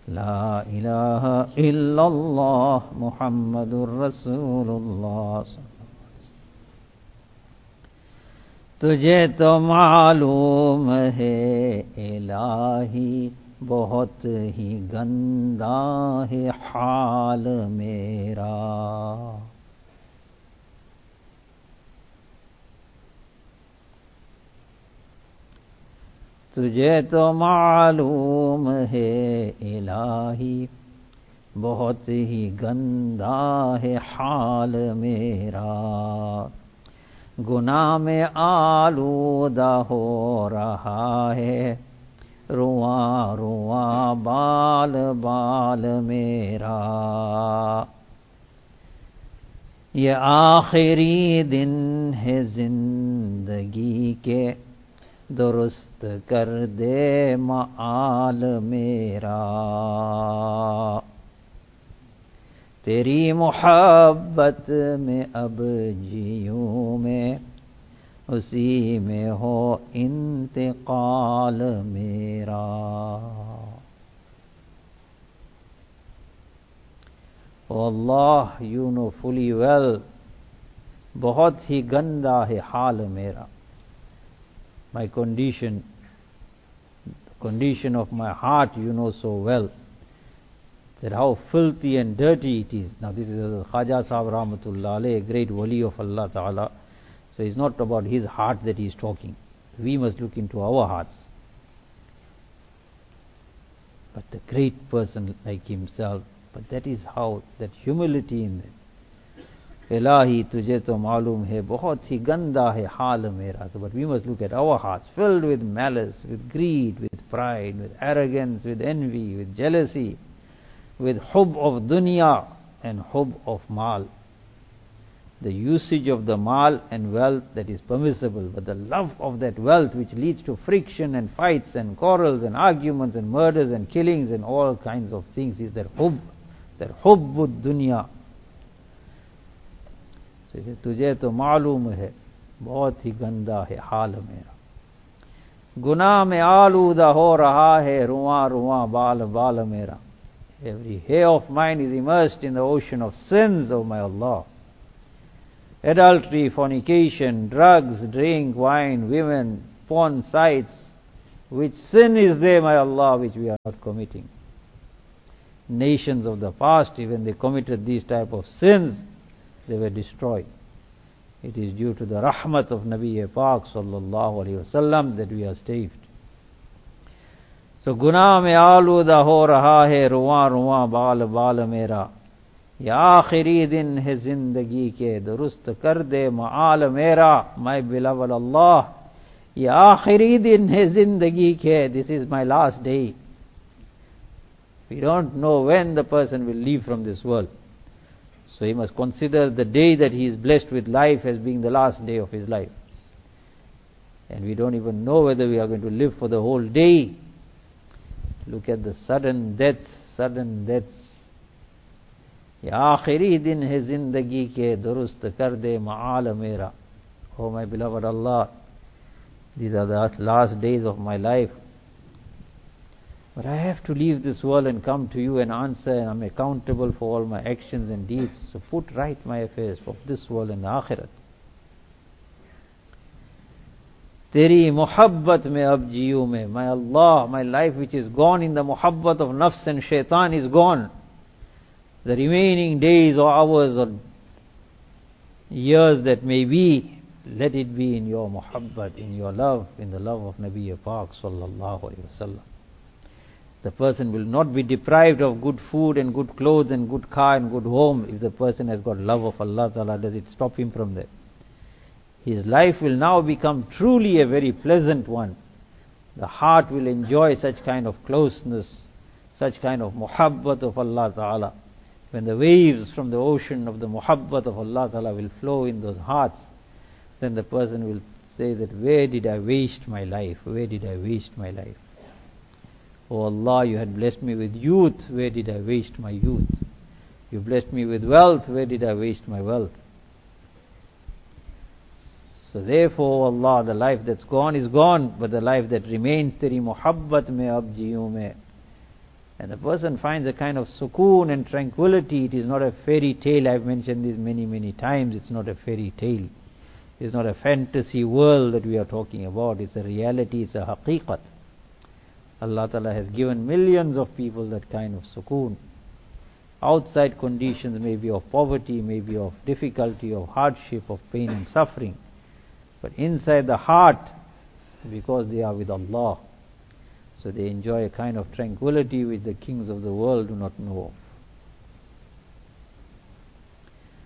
ला इलाहा इल्लल्लाह मुहम्मदुर रसूलुल्लाह। तुझे तो मालूम है इलाही बहुत ही गंदा है हाल मेरा। तुझे तो मालूम है इलाही बहुत ही गंदा है हाल मेरा। गुनाह में आलूदा हो रहा है रुआ रुआ बाल बाल मेरा। ये आखिरी दिन है जिंदगी के दुरुस्त कर दे माल मेरा। तेरी मोहब्बत में अब जियूं मैं उसी में हो इंतकाल मेरा। ओ अल्लाह, यू नो फुली वेल, बहुत ही गंदा है हाल मेरा। My condition, the condition of my heart, you know so well, that how filthy and dirty it is. Now this is Khaja Sahib Rahmatullah Alayh, a great wali of Allah Ta'ala. So it's not about his heart that he is talking. We must look into our hearts. But the great person like himself, but that is how, that humility in them. इलाही तुझे तो मालूम है बहुत ही गंदा है हाल मेरा. So but we must look at our hearts filled with malice, with greed, with pride, with arrogance, with envy, with jealousy, with hub of dunya and hub of mal. The usage of the mal and wealth that is permissible, but the love of that wealth which leads to friction and fights and quarrels and arguments and murders and killings and all kinds of things is that hubbud dunya. So he says, तुझे तो मालूम है बहुत ही गंदा है हाल मेरा. गुनाह में आलूदा हो रहा है रुआ रुआ बाल बाल मेरा. Every hair of mine is immersed in the ocean of sins, O my Allah. Adultery, fornication, drugs, drink, wine, women, porn sites. Which sin is there, my Allah, which we are not committing? Nations of the past, when they committed these type of sins, they were destroyed. It is due to the rahmat of Nabi Pak sallallahu alaihi wasallam that we are saved. So गुनाह में आलूदा हो रहा है रुआ रुआ बाल बाल मेरा. ये आखिरी दिन है जिंदगी के दुरुस्त कर दे माल मेरा. My beloved Allah, ये आखिरी दिन है जिंदगी के. This is my last day. We don't know when the person will leave from this world. So he must consider the day that he is blessed with life as being the last day of his life. And we don't even know whether we are going to live for the whole day. Look at the sudden deaths, sudden deaths. ये आखिरी दिन है जिंदगी के दुरुस्त कर दे माल मेरा. Oh my beloved Allah, these are the last days of my life. But I have to leave this world and come to you and answer, and I'm accountable for all my actions and deeds. So put right my affairs of this world and the akhirat. Teri muhabbat mein ab jiyu mein. My Allah, my life which is gone in the muhabbat of nafs and shaitan is gone. The remaining days or hours or years that may be, let it be in your muhabbat, in your love, in the love of Nabi Pak sallallahu alaihi wasallam. The person will not be deprived of good food and good clothes and good car and good home if the person has got love of Allah Ta'ala. Does it stop him from that? His life will now become truly a very pleasant one. The heart will enjoy such kind of closeness, such kind of muhabbat of Allah Ta'ala. When the waves from the ocean of the muhabbat of Allah Ta'ala will flow in those hearts, then the person will say that, where did I waste my life? Where did I waste my life? Oh Allah, you had blessed me with youth, where did I waste my youth? You blessed me with wealth, where did I waste my wealth? So therefore, Allah, the life that's gone is gone, but the life that remains, teri muhabbat mein ab jiyu mein. And the person finds a kind of sukoon and tranquility. It is not a fairy tale. I've mentioned this many, many times. It's not a fairy tale. It's not a fantasy world that we are talking about. It's a reality. It's a haqiqat. Allah Ta'ala has given millions of people that kind of sukoon. Outside conditions may be of poverty, may be of difficulty, of hardship, of pain and suffering. But inside the heart, because they are with Allah, so they enjoy a kind of tranquility which the kings of the world do not know of.